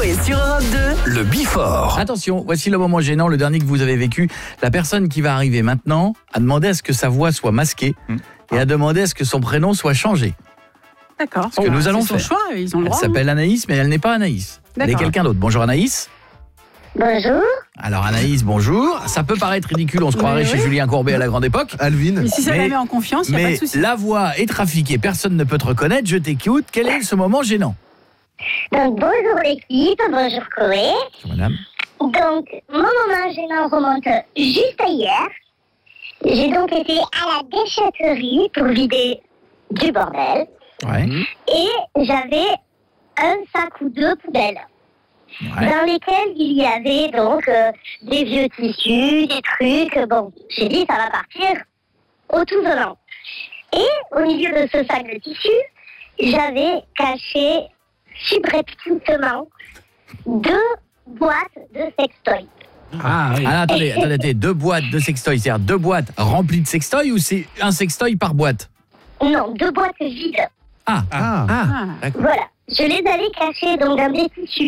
Coé sur Europe 2. Le Before. Attention, voici le moment gênant, le dernier que vous avez vécu. La personne qui va arriver maintenant a demandé à ce que sa voix soit masquée et a demandé à ce que son prénom soit changé. D'accord. Ce que nous allons faire. C'est son choix, ils ont le Elle droit. s'appelle Anaïs, mais elle n'est pas Anaïs. Elle est D'accord. quelqu'un d'autre. Bonjour Anaïs. Bonjour. Alors Anaïs, bonjour. Ça peut paraître ridicule, on se croirait Mais chez oui. Julien Courbet à la grande époque. Alvin. Mais si ça la Mais- met en confiance, il n'y a pas Mais de souci. la voix est trafiquée, personne ne peut te reconnaître, je t'écoute. Quel est ce moment gênant? Donc, bonjour l'équipe, bonjour Coé. Madame. Donc, mon moment gênant remonte juste à hier. J'ai donc été à la déchetterie pour vider du bordel. Ouais. Et j'avais un sac ou deux poubelles. Ouais. Dans lesquelles il y avait donc des vieux tissus, des trucs. Bon, j'ai dit ça va partir au tout venant. Et au milieu de ce sac de tissus, j'avais caché subrepticement 2 boîtes de sextoy. Ah, alors, attendez, 2 boîtes de sextoy, c'est-à-dire 2 boîtes remplies de sextoy ou c'est un sextoy par boîte? Non, 2 boîtes vides. Ah, Ah. Voilà. Je les avais cachées donc dans des tissus.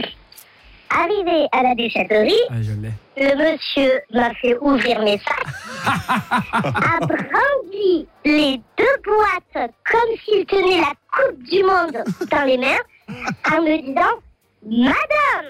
Arrivé à la déchetterie, je l'ai. le monsieur m'a fait ouvrir mes sacs, a brandi les 2 boîtes comme s'il tenait la coupe du monde dans les mains, en me disant « Madame,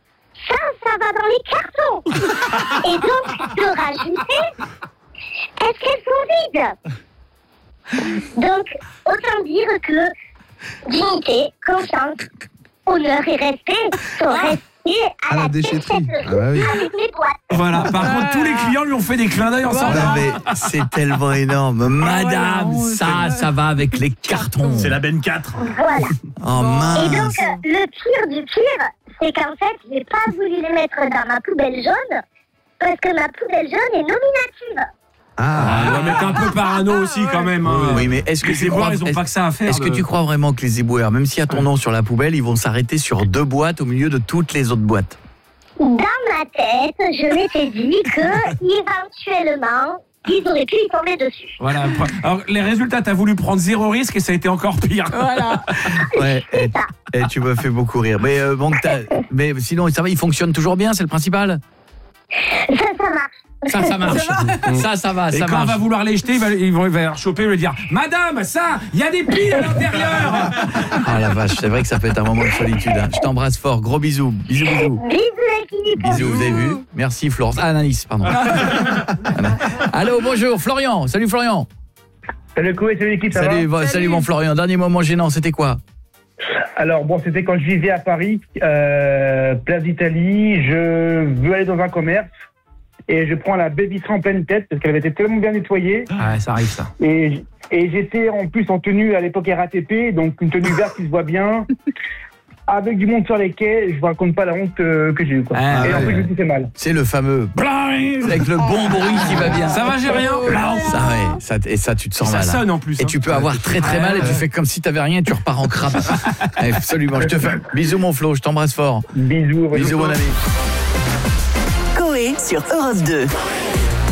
ça va dans les cartons !» Et donc de rajouter « Est-ce qu'elles sont vides ?» Donc, autant dire que dignité, confiance, honneur et respect sont restés à la déchetterie Ah bah oui. avec mes boîtes. Voilà, par contre, tous les clients lui ont fait des clins d'œil en Non, sortant. mais c'est tellement énorme. Madame, ça va avec les cartons. C'est la Ben 4. Voilà. Oh Et donc, mince. le pire du pire, c'est qu'en fait, j'ai pas voulu les mettre dans ma poubelle jaune parce que ma poubelle jaune est nominative. Ah, mais t'es un peu parano aussi quand même. Hein. Oui, mais est-ce que Les tu crois, éboueurs, ils ont pas que ça à faire. est-ce que tu crois vraiment que les éboueurs, même s'il y a ton nom sur la poubelle, ils vont s'arrêter sur 2 boîtes au milieu de toutes les autres boîtes? Dans ma tête, je m'étais dit que, éventuellement, ils auraient pu y tomber dessus. Voilà. Alors, les résultats, t'as voulu prendre 0 risque et ça a été encore pire. Voilà. Ouais, et tu me fais beaucoup rire. Mais bon, mais sinon, ça va, il fonctionne toujours bien, c'est le principal? Ça marche. Ça marche. Ça va, Et ça quand on va marche. vouloir les jeter, il va choper et lui dire « Madame, ça, il y a des piles à l'intérieur !» Ah la vache, c'est vrai que ça peut être un moment de solitude. Hein. Je t'embrasse fort, gros bisous. Bisous, bisous. Bisous l'équipe. Bisous, vous avez vu? Merci Florence. Ah, Anaïs, pardon. Voilà. Allô, bonjour, Florian. Salut Florian. Salut Coé, salut l'équipe, ça va? Salut mon Florian. Dernier moment gênant, c'était quoi? Alors bon, c'était quand je vivais à Paris, place d'Italie, je veux aller dans un commerce et je prends la baie vitrée en pleine tête parce qu'elle avait été tellement bien nettoyée Ah, ça arrive ça. et j'étais en plus en tenue à l'époque RATP, donc une tenue verte qui se voit bien, avec du monde sur les quais, je vous raconte pas la honte que j'ai eue quoi. Ah, Et en ouais. plus je me suis fait mal. C'est le fameux Bling avec le bon bruit qui va bien. Ça va, j'ai rien. Ça, ouais, et ça, tu te sens Ça mal. hein. sonne en plus. Et tu peux avoir très très mal et tu fais comme si t'avais rien et tu repars en crabe. Absolument, je te fais. Bisous mon Flo, je t'embrasse fort. Bisous. Bisous mon ami. Coé sur Europe 2.